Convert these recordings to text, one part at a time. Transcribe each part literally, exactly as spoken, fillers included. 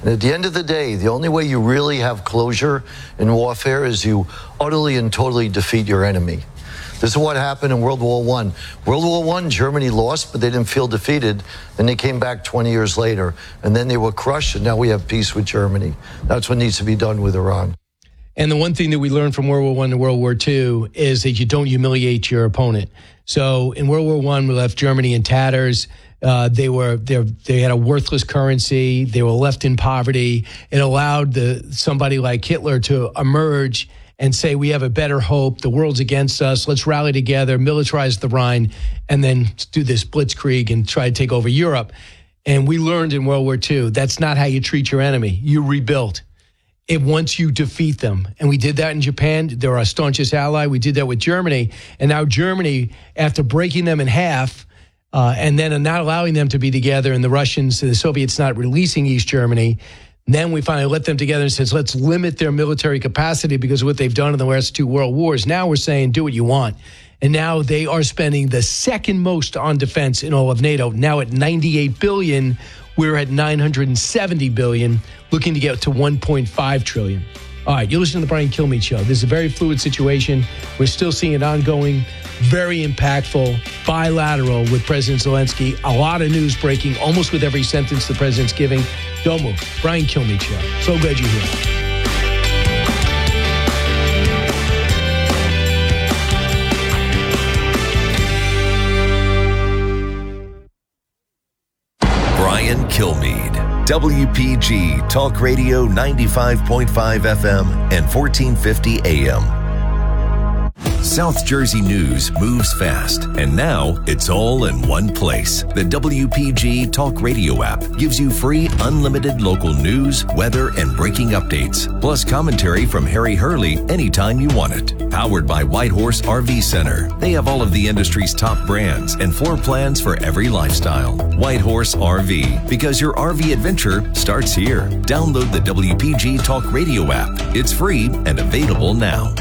And at the end of the day, the only way you really have closure in warfare is you utterly and totally defeat your enemy. This is what happened in World War One. World War One, Germany lost, but they didn't feel defeated. Then they came back twenty years later, and then they were crushed, and now we have peace with Germany. That's what needs to be done with Iran. And the one thing that we learned from World War One to World War Two is that you don't humiliate your opponent. So in World War One, we left Germany in tatters. Uh, they were they they had a worthless currency. They were left in poverty. It allowed the somebody like Hitler to emerge and say, we have a better hope. The world's against us. Let's rally together, militarize the Rhine, and then do this blitzkrieg and try to take over Europe. And we learned in World War Two, that's not how you treat your enemy. You rebuild it once you defeat them. And we did that in Japan. They're our staunchest ally. We did that with Germany. And now Germany, after breaking them in half, uh, and then not allowing them to be together, and the Russians, the Soviets not releasing East Germany, then we finally let them together and says, let's limit their military capacity because of what they've done in the last two world wars. Now we're saying, do what you want. And now they are spending the second most on defense in all of NATO. Now at ninety-eight billion dollars, we're at nine hundred seventy billion dollars, looking to get to one point five trillion dollars. All right, you're listening to the Brian Kilmeade Show. This is a very fluid situation. We're still seeing it ongoing, very impactful, bilateral with President Zelensky. A lot of news breaking almost with every sentence the president's giving. Don't move. Brian Kilmeade Show. So glad you're here. Brian Kilmeade, W P G Talk Radio ninety-five point five F M and fourteen fifty A M. South Jersey news moves fast, and now it's all in one place. The W P G Talk Radio app gives you free, unlimited local news, weather, and breaking updates, plus commentary from Harry Hurley anytime you want it. Powered by Whitehorse R V Center. They have all of the industry's top brands and floor plans for every lifestyle. Whitehorse R V, because your R V adventure starts here. Download the W P G Talk Radio app. It's free and available now.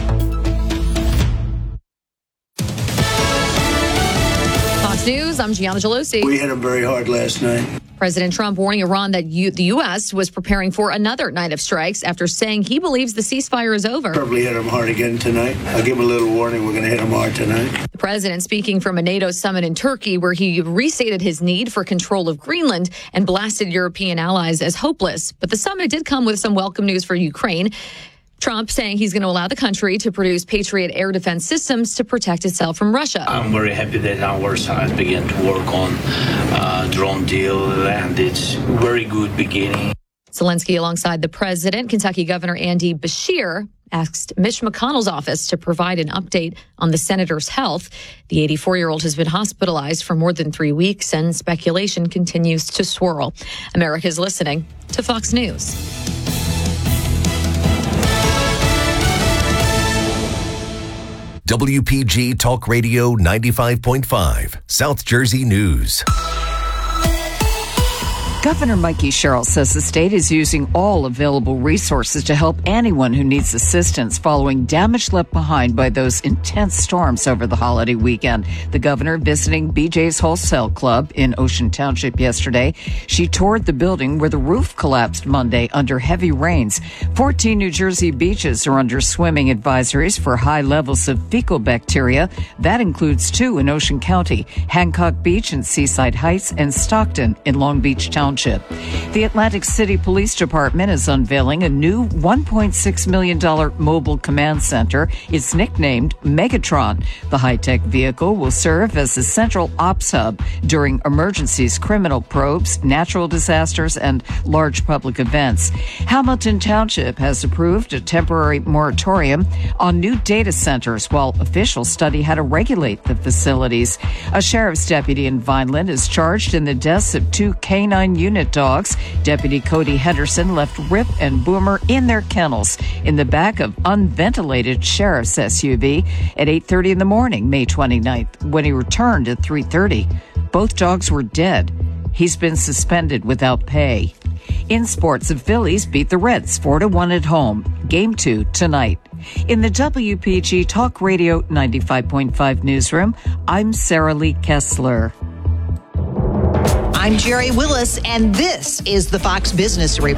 News, I'm Gianna Gelosi. We hit him very hard last night. President Trump warning Iran that you, the U S was preparing for another night of strikes after saying he believes the ceasefire is over. Probably hit him hard again tonight. I'll give him a little warning. We're going to hit him hard tonight. The president speaking from a NATO summit in Turkey where he restated his need for control of Greenland and blasted European allies as hopeless. But the summit did come with some welcome news for Ukraine. Trump saying he's going to allow the country to produce Patriot air defense systems to protect itself from Russia. I'm very happy that our side began to work on uh, drone deal, and it's very good beginning. Zelensky, alongside the president, Kentucky Governor Andy Beshear, asked Mitch McConnell's office to provide an update on the senator's health. The eighty-four-year-old has been hospitalized for more than three weeks, and speculation continues to swirl. America's listening to Fox News. W P G Talk Radio ninety-five point five, South Jersey News. Governor Mikey Sherrill says the state is using all available resources to help anyone who needs assistance following damage left behind by those intense storms over the holiday weekend. The governor visiting B J's Wholesale Club in Ocean Township yesterday. She toured the building where the roof collapsed Monday under heavy rains. fourteen New Jersey beaches are under swimming advisories for high levels of fecal bacteria. That includes two in Ocean County, Hancock Beach in Seaside Heights, and Stockton in Long Beach Township. The Atlantic City Police Department is unveiling a new one point six million dollars mobile command center. It's nicknamed Megatron. The high-tech vehicle will serve as a central ops hub during emergencies, criminal probes, natural disasters, and large public events. Hamilton Township has approved a temporary moratorium on new data centers while officials study how to regulate the facilities. A sheriff's deputy in Vineland is charged in the deaths of two canine unit dogs. Deputy Cody Henderson left Rip and Boomer in their kennels in the back of unventilated sheriff's S U V at eight thirty in the morning, May twenty-ninth. When he returned at three thirty, both dogs were dead. He's been suspended without pay. In sports, the Phillies beat the Reds four to one at home. Game two tonight. In the W P G Talk Radio ninety-five point five newsroom, I'm Sarah Lee Kessler. I'm Jerry Willis, and this is the Fox Business Report.